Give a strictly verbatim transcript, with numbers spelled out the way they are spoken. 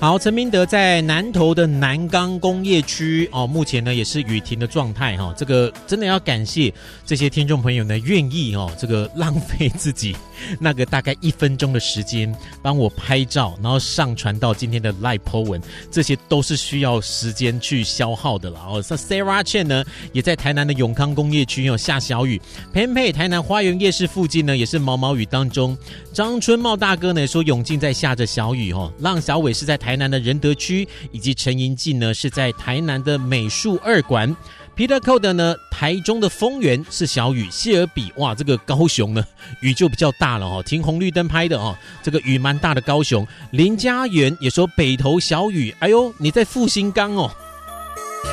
好，陈明德在南投的南港工业区哦，目前呢也是雨停的状态哈、哦。这个真的要感谢这些听众朋友呢，愿意哦，这个浪费自己那个大概一分钟的时间，帮我拍照，然后上传到今天的 Live po 文，这些都是需要时间去消耗的啦。哦，像 Sarah Chen 呢，也在台南的永康工业区有、哦、下小雨，佩佩台南花园夜市附近呢也是毛毛雨当中。张春茂大哥呢说永靖在下着小雨哦，浪小伟是在台南的仁德区，以及陈银进呢是在台南的美术二馆。Peter Code 呢，台中的丰原是小雨，谢尔比哇，这个高雄呢雨就比较大了哦，停红绿灯拍的哦，这个雨蛮大的高雄。林家园也说北投小雨，哎呦，你在复兴岗哦，